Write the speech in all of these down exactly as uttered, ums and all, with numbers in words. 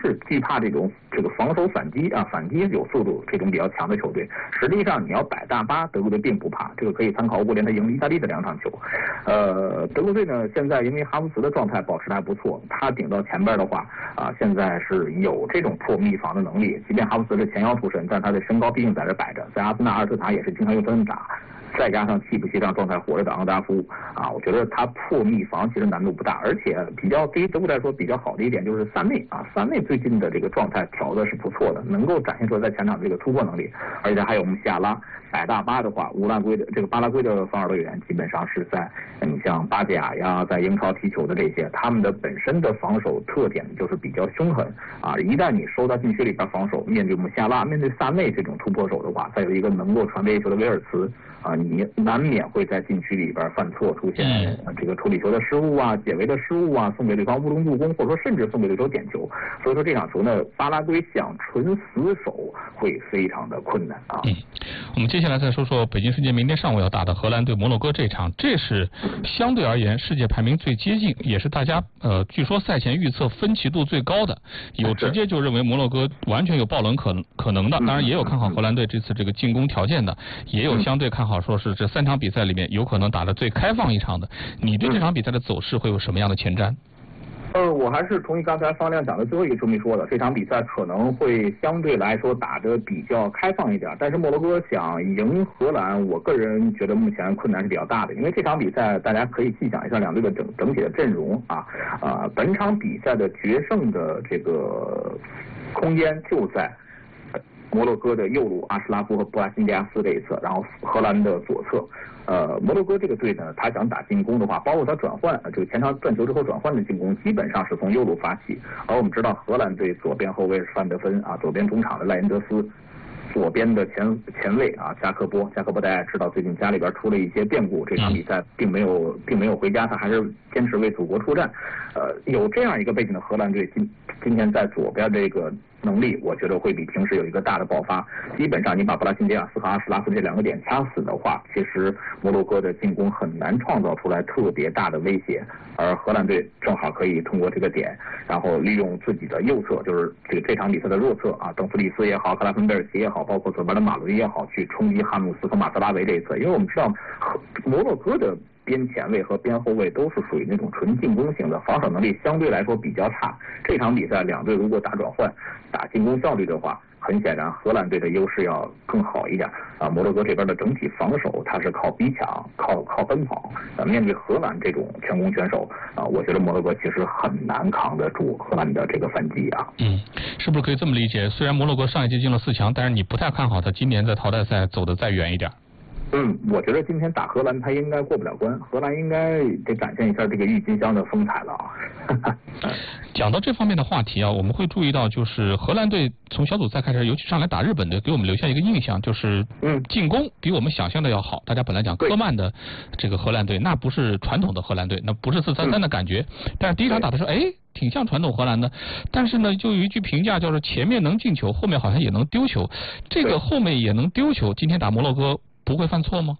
是惧怕这种这个防守反击啊，反击有速度这种比较强的球队。实际上你要摆大巴，德国队并不怕，这个可以参考欧国联他赢了意大利的两场球。呃，德国队呢现在因为哈弗茨的状态保持的还不错，他顶到前边的话啊，现在是有这种破密防的能力。即便哈弗茨是前腰出身，但他的身高毕竟在这摆着，在阿森纳、阿尔特塔也是经常用分打。再加上替补席上状态火热的昂达夫啊，我觉得他破密防其实难度不大，而且比较对于德国来说比较好的一点就是萨内啊，萨内最近的这个状态调的是不错的，能够展现出来在前场这个突破能力，而且还有我们夏拉摆大巴的话，乌拉圭的这个巴拉圭的防守队员基本上是在你像巴甲呀，在英超踢球的这些，他们的本身的防守特点就是比较凶狠啊，一旦你收到禁区里边防守，面对我们夏拉，面对萨内这种突破手的话，再有一个能够传威球的威尔茨。啊，你难免会在禁区里边犯错，出现这个处理球的失误啊、解围的失误啊，送给对方乌龙助攻，或者说甚至送给对手点球。所以说这场球呢，巴拉圭想纯死守会非常的困难啊。 嗯，我们接下来再说说北京时间明天上午要打的荷兰对摩洛哥这场，这是相对而言世界排名最接近，也是大家呃据说赛前预测分歧度最高的，有直接就认为摩洛哥完全有爆冷可可能的，当然也有看好荷兰队这次这个进攻条件的，也有相对看好说是这三场比赛里面有可能打得最开放一场的。你对这场比赛的走势会有什么样的前瞻？ 呃，我还是同意刚才方亮讲的最后一个球迷说的，这场比赛可能会相对来说打得比较开放一点，但是摩洛哥想赢荷兰，我个人觉得目前困难是比较大的，因为这场比赛大家可以细想一下两队的整整体的阵容啊，啊，本场比赛的决胜的这个空间就在摩洛哥的右路阿什拉夫和布拉辛迪亚斯这一侧，然后荷兰的左侧。呃，摩洛哥这个队呢，他想打进攻的话，包括他转换这个前场断球之后转换的进攻，基本上是从右路发起。而我们知道荷兰队左边后卫是范德芬啊，左边中场的赖恩德斯。左边的前前卫啊，加克波，加克波大家知道最近家里边出了一些变故，这场比赛并没有并没有回家，他还是坚持为祖国出战。呃，有这样一个背景的荷兰队今今天在左边这个能力，我觉得会比平时有一个大的爆发。基本上你把布拉辛迪亚斯和阿什拉夫这两个点掐死的话，其实摩洛哥的进攻很难创造出来特别大的威胁，而荷兰队正好可以通过这个点，然后利用自己的右侧，就是这个这场比赛的弱侧啊，邓弗里斯也好，克拉芬贝尔奇也好，包括左边的马伦也好，去冲击哈努斯和马特拉维这一侧，因为我们知道摩洛哥的边前卫和边后卫都是属于那种纯进攻型的，防守能力相对来说比较差。这场比赛两队如果打转换、打进攻效率的话，很显然荷兰队的优势要更好一点啊。摩洛哥这边的整体防守它是靠逼抢、靠靠奔跑，呃，面对荷兰这种全攻全守啊，我觉得摩洛哥其实很难扛得住荷兰的这个反击啊。 嗯，是不是可以这么理解？虽然摩洛哥上一届进了四强，但是你不太看好他今年在淘汰赛走得再远一点。 嗯，我觉得今天打荷兰他应该过不了关，荷兰应该得展现一下这个郁金香的风采了啊。 讲到这方面的话题啊，我们会注意到，就是荷兰队从小组赛开始，尤其上来打日本队，给我们留下一个印象，就是嗯，进攻比我们想象的要好。大家本来讲科曼的这个荷兰队，那不是传统的荷兰队，那不是四三三的感觉。但是第一场打的时候，哎，挺像传统荷兰的。但是呢，就有一句评价，就是前面能进球，后面好像也能丢球。这个后面也能丢球，今天打摩洛哥不会犯错吗？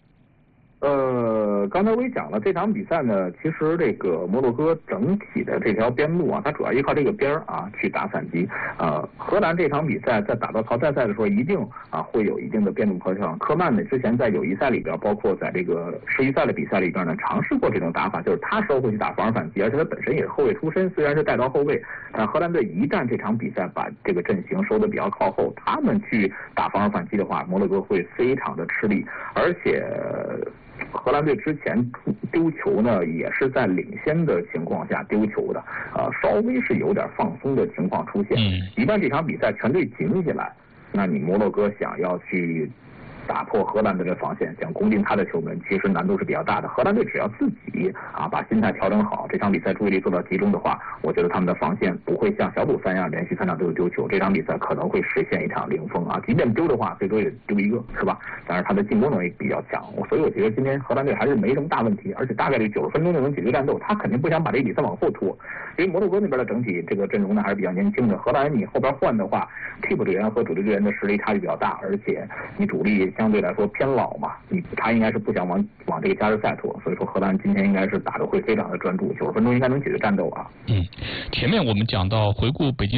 呃，刚才我也讲了，这场比赛呢，其实这个摩洛哥整体的这条边路啊，它主要依靠这个边儿啊去打反击。呃，荷兰这场比赛在打到淘汰赛的时候，一定啊会有一定的变动和调整。科曼呢，之前在友谊赛里边，包括在这个世预赛的比赛里边呢，尝试过这种打法，就是他收回去打防守反击，而且他本身也是后卫出身，虽然是带刀后卫，但荷兰队一旦这场比赛把这个阵型收得比较靠后，他们去打防守反击的话，摩洛哥会非常的吃力，而且荷兰队之前丢球呢，也是在领先的情况下丢球的，呃，稍微是有点放松的情况出现。一旦这场比赛全队紧起来，那你摩洛哥想要去打破荷兰队的防线，想攻进他的球门，其实难度是比较大的。荷兰队只要自己啊把心态调整好，这场比赛注意力做到集中的话，我觉得他们的防线不会像小组赛一样连续三场都有丢球。这场比赛可能会实现一场零封啊，即便丢的话，最多也丢一个，是吧？但是他的进攻能力比较强，所以我觉得今天荷兰队还是没什么大问题，而且大概率九十分钟就能解决战斗。他肯定不想把这个比赛往后拖，因为摩洛哥那边的整体这个阵容呢还是比较年轻的。荷兰你后边换的话，替补队员和主力队员的实力差距比较大，而且你主力相对来说偏老嘛，你他应该是不想往往这个加时赛拖，所以说荷兰今天应该是打得会非常的专注，九十分钟应该能解决战斗啊。 嗯，前面我们讲到回顾北京